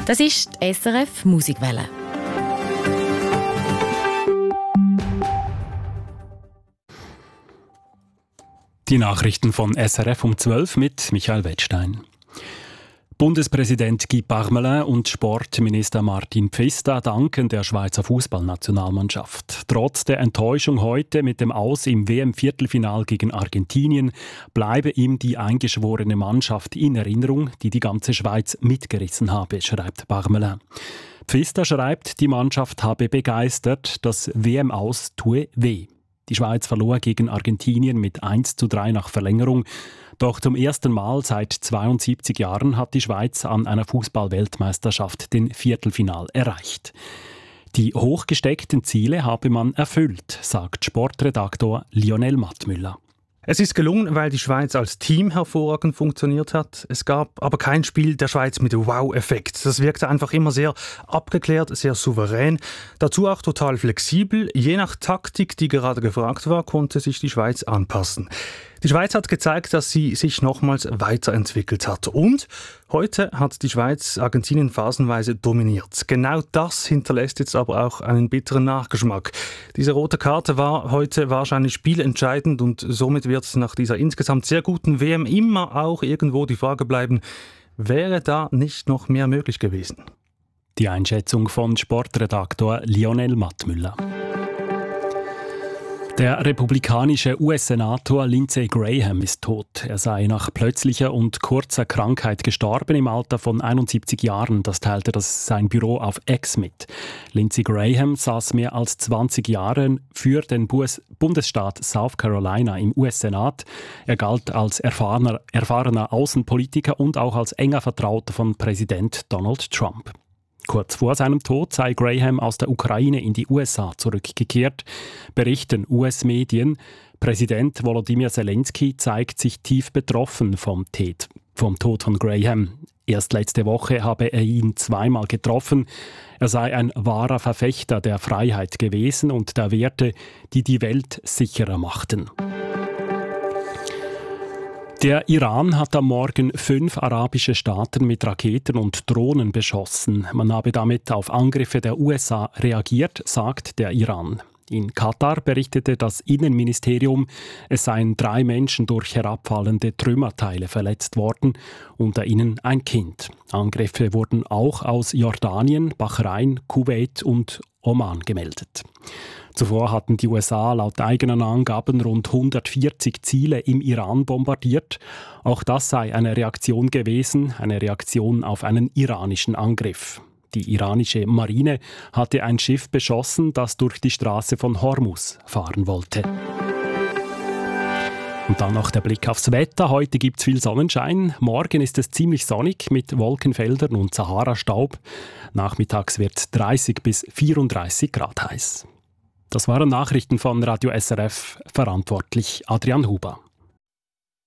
Das ist die SRF Musikwelle. Die Nachrichten von SRF um 12 mit Michael Wettstein. Bundespräsident Guy Parmelin und Sportminister Martin Pfister danken der Schweizer Fußballnationalmannschaft. Trotz der Enttäuschung heute mit dem Aus im WM-Viertelfinal gegen Argentinien bleibe ihm die eingeschworene Mannschaft in Erinnerung, die die ganze Schweiz mitgerissen habe, schreibt Parmelin. Pfister schreibt, die Mannschaft habe begeistert, das WM-Aus tue weh. Die Schweiz verlor gegen Argentinien mit 1:3 nach Verlängerung. Doch zum ersten Mal seit 72 Jahren hat die Schweiz an einer Fußball-Weltmeisterschaft den Viertelfinal erreicht. Die hochgesteckten Ziele habe man erfüllt, sagt Sportredaktor Lionel Mattmüller. Es ist gelungen, weil die Schweiz als Team hervorragend funktioniert hat. Es gab aber kein Spiel der Schweiz mit Wow-Effekt. Das wirkte einfach immer sehr abgeklärt, sehr souverän. Dazu auch total flexibel. Je nach Taktik, die gerade gefragt war, konnte sich die Schweiz anpassen. Die Schweiz hat gezeigt, dass sie sich nochmals weiterentwickelt hat. Und heute hat die Schweiz Argentinien phasenweise dominiert. Genau das hinterlässt jetzt aber auch einen bitteren Nachgeschmack. Diese rote Karte war heute wahrscheinlich spielentscheidend und somit wird nach dieser insgesamt sehr guten WM immer auch irgendwo die Frage bleiben, wäre da nicht noch mehr möglich gewesen? Die Einschätzung von Sportredaktor Lionel Mattmüller. Der republikanische US-Senator Lindsey Graham ist tot. Er sei nach plötzlicher und kurzer Krankheit gestorben im Alter von 71 Jahren. Das teilte sein Büro auf X mit. Lindsey Graham saß mehr als 20 Jahre für den Bundesstaat South Carolina im US-Senat. Er galt als erfahrener Außenpolitiker und auch als enger Vertrauter von Präsident Donald Trump. Kurz vor seinem Tod sei Graham aus der Ukraine in die USA zurückgekehrt, berichten US-Medien. Präsident Volodymyr Zelensky zeigt sich tief betroffen vom Tod von Graham. Erst letzte Woche habe er ihn zweimal getroffen. Er sei ein wahrer Verfechter der Freiheit gewesen und der Werte, die die Welt sicherer machten. Der Iran hat am Morgen 5 arabische Staaten mit Raketen und Drohnen beschossen. Man habe damit auf Angriffe der USA reagiert, sagt der Iran. In Katar berichtete das Innenministerium, es seien 3 Menschen durch herabfallende Trümmerteile verletzt worden, unter ihnen ein Kind. Angriffe wurden auch aus Jordanien, Bahrain, Kuwait und Oman gemeldet. Zuvor hatten die USA laut eigenen Angaben rund 140 Ziele im Iran bombardiert. Auch das sei eine Reaktion gewesen, eine Reaktion auf einen iranischen Angriff. Die iranische Marine hatte ein Schiff beschossen, das durch die Straße von Hormuz fahren wollte. Und dann noch der Blick aufs Wetter. Heute gibt es viel Sonnenschein. Morgen ist es ziemlich sonnig mit Wolkenfeldern und Sahara-Staub. Nachmittags wird es 30 bis 34 Grad heiß. Das waren Nachrichten von Radio SRF, verantwortlich Adrian Huber.